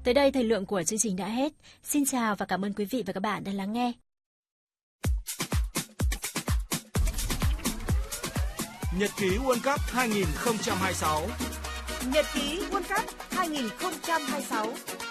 Tới đây thời lượng của chương trình đã hết. Xin chào và cảm ơn quý vị và các bạn đã lắng nghe. Nhật ký World Cup 2026. Nhật ký World Cup 2026.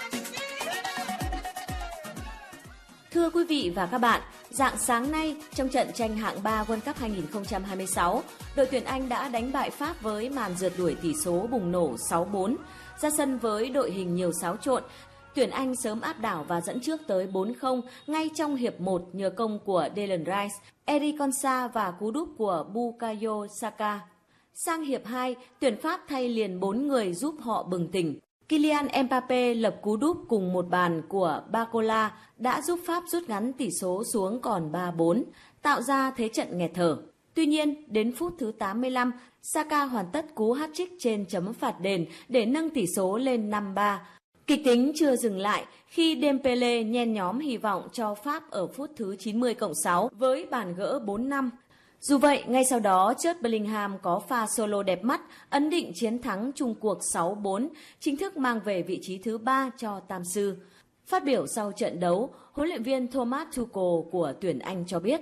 Thưa quý vị và các bạn, rạng sáng nay trong trận tranh hạng 3 World Cup 2026, đội tuyển Anh đã đánh bại Pháp với màn rượt đuổi tỷ số bùng nổ 6-4. Ra sân với đội hình nhiều xáo trộn, tuyển Anh sớm áp đảo và dẫn trước tới 4-0 ngay trong hiệp 1 nhờ công của Declan Rice, Eric Konsa và cú đúp của Bukayo Saka. Sang hiệp 2, tuyển Pháp thay liền 4 người giúp họ bừng tỉnh. Kylian Mbappé lập cú đúp cùng một bàn của Barcola đã giúp Pháp rút ngắn tỷ số xuống còn 3-4, tạo ra thế trận nghẹt thở. Tuy nhiên, đến phút thứ 85, Saka hoàn tất cú hat-trick trên chấm phạt đền để nâng tỷ số lên 5-3. Kịch tính chưa dừng lại khi Dembélé nhen nhóm hy vọng cho Pháp ở phút thứ 90+6 với bàn gỡ 4-5. Dù vậy, ngay sau đó, Jude Bellingham có pha solo đẹp mắt, ấn định chiến thắng chung cuộc 6-4, chính thức mang về vị trí thứ 3 cho Tam Sư. Phát biểu sau trận đấu, huấn luyện viên Thomas Tuchel của tuyển Anh cho biết: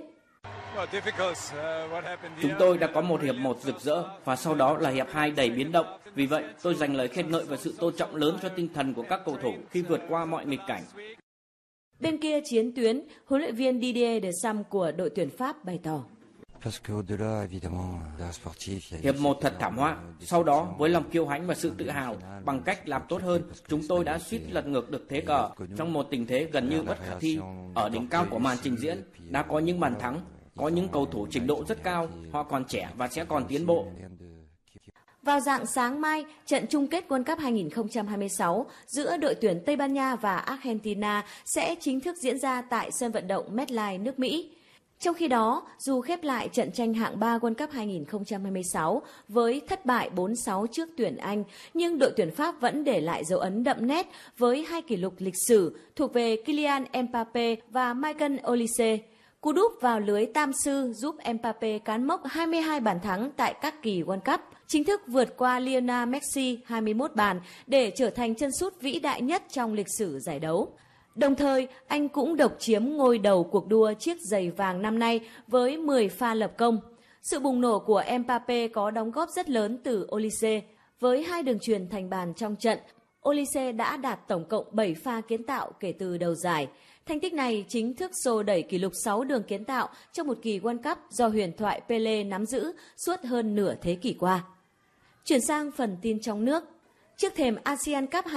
Chúng tôi đã có một hiệp 1 rực rỡ và sau đó là hiệp 2 đầy biến động. Vì vậy, tôi dành lời khen ngợi và sự tôn trọng lớn cho tinh thần của các cầu thủ khi vượt qua mọi nghịch cảnh. Bên kia chiến tuyến, huấn luyện viên Didier Deschamps của đội tuyển Pháp bày tỏ: Hiệp 1 thật thảm họa. Sau đó, với lòng kiêu hãnh và sự tự hào, bằng cách làm tốt hơn, chúng tôi đã suýt lật ngược được thế cờ trong một tình thế gần như bất khả thi. Ở đỉnh cao của màn trình diễn, đã có những bàn thắng, có những cầu thủ trình độ rất cao, họ còn trẻ và sẽ còn tiến bộ. Vào rạng sáng mai, trận chung kết World Cup 2026 giữa đội tuyển Tây Ban Nha và Argentina sẽ chính thức diễn ra tại sân vận động MetLife nước Mỹ. Trong khi đó, dù khép lại trận tranh hạng 3 World Cup 2026 với thất bại 4-6 trước tuyển Anh, nhưng đội tuyển Pháp vẫn để lại dấu ấn đậm nét với 2 kỷ lục lịch sử thuộc về Kylian Mbappé và Michael Olise. Cú đúp vào lưới Tam Sư giúp Mbappé cán mốc 22 bàn thắng tại các kỳ World Cup, chính thức vượt qua Lionel Messi 21 bàn để trở thành chân sút vĩ đại nhất trong lịch sử giải đấu. Đồng thời, anh cũng độc chiếm ngôi đầu cuộc đua chiếc giày vàng năm nay với 10 pha lập công. Sự bùng nổ của Mbappé có đóng góp rất lớn từ Olise. Với 2 đường chuyền thành bàn trong trận, Olise đã đạt tổng cộng 7 pha kiến tạo kể từ đầu giải. Thành tích này chính thức xô đẩy kỷ lục 6 đường kiến tạo trong một kỳ World Cup do huyền thoại Pele nắm giữ suốt hơn nửa thế kỷ qua. Chuyển sang phần tin trong nước. Trước thềm ASEAN Cup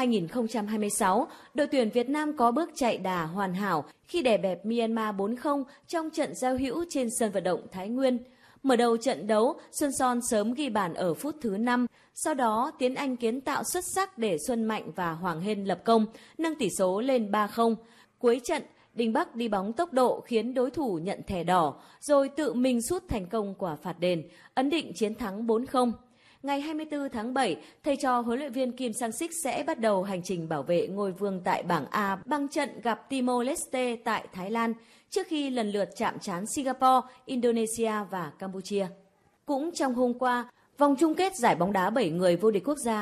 2026, đội tuyển Việt Nam có bước chạy đà hoàn hảo khi đè bẹp Myanmar 4-0 trong trận giao hữu trên sân vận động Thái Nguyên. Mở đầu trận đấu, Xuân Son sớm ghi bàn ở phút thứ 5. Sau đó, Tiến Anh kiến tạo xuất sắc để Xuân Mạnh và Hoàng Hên lập công, nâng tỷ số lên 3-0. Cuối trận, Đình Bắc đi bóng tốc độ khiến đối thủ nhận thẻ đỏ, rồi tự mình sút thành công quả phạt đền, ấn định chiến thắng 4-0. Ngày 24 tháng 7, thầy trò huấn luyện viên Kim Sang-sik sẽ bắt đầu hành trình bảo vệ ngôi vương tại bảng A bằng trận gặp Timor-Leste tại Thái Lan, trước khi lần lượt chạm trán Singapore, Indonesia và Campuchia. Cũng trong hôm qua, vòng chung kết giải bóng đá 7 người vô địch quốc gia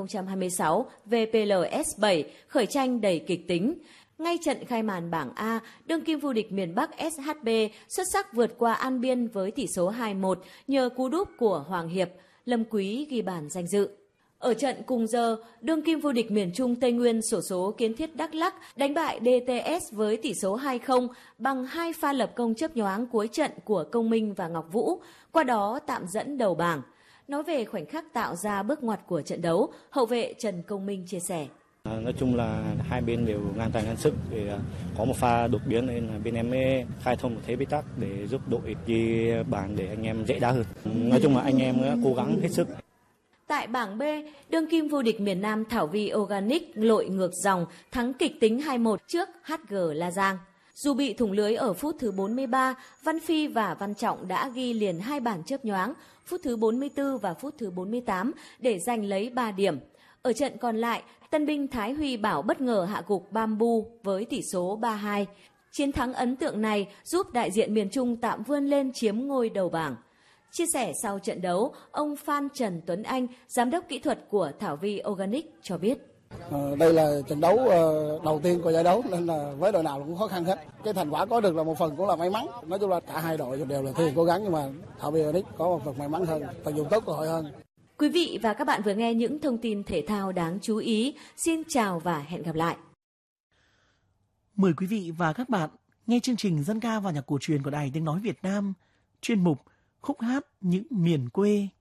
2026 VPLS 7 khởi tranh đầy kịch tính. Ngay trận khai màn bảng A, đương kim vô địch miền Bắc SHB xuất sắc vượt qua An Biên với tỷ số 2-1 nhờ cú đúp của Hoàng Hiệp. Lâm Quý ghi bàn danh dự. Ở trận cùng giờ, đương kim vô địch miền Trung Tây Nguyên xổ số Kiến Thiết Đắk Lắk đánh bại DTS với tỷ số 2-0 bằng 2 pha lập công chớp nhoáng cuối trận của Công Minh và Ngọc Vũ, qua đó tạm dẫn đầu bảng. Nói về khoảnh khắc tạo ra bước ngoặt của trận đấu, hậu vệ Trần Công Minh chia sẻ. Nói chung là hai bên đều ngang tài ngang sức, để có một pha đột biến nên là bên em mới khai thông một thế bế tắc để giúp đội ghi bàn để anh em dễ đá hơn. Nói chung là anh em đã cố gắng hết sức. Tại bảng B, đương kim vô địch miền Nam Thảo Vi Organic lội ngược dòng thắng kịch tính 2-1 trước HG La Giang. Dù bị thủng lưới ở phút thứ 43, Văn Phi và Văn Trọng đã ghi liền 2 bàn chớp nhoáng, phút thứ 44 và phút thứ 48 để giành lấy 3 điểm. Ở trận còn lại, tân binh Thái Huy Bảo bất ngờ hạ gục Bamboo với tỷ số 3-2. Chiến thắng ấn tượng này giúp đại diện miền Trung tạm vươn lên chiếm ngôi đầu bảng. Chia sẻ sau trận đấu, ông Phan Trần Tuấn Anh, giám đốc kỹ thuật của Thảo Vi Organic cho biết. Đây là trận đấu đầu tiên của giải đấu nên là với đội nào cũng khó khăn hết. Cái thành quả có được là một phần cũng là may mắn. Nói chung là cả hai đội đều là thi cố gắng, nhưng mà Thảo Bionic có một phần may mắn hơn, tận dụng tốt cơ hội hơn. Quý vị và các bạn vừa nghe những thông tin thể thao đáng chú ý. Xin chào và hẹn gặp lại. Mời quý vị và các bạn nghe chương trình dân ca và nhạc cổ truyền của Đài Tiếng nói Việt Nam, chuyên mục Khúc hát những miền quê.